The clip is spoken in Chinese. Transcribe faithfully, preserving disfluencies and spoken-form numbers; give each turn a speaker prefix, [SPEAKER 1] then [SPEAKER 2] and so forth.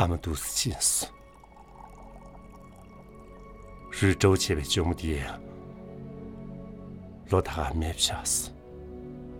[SPEAKER 1] 们都是近视。日周前的兄弟，老大俺没怕死。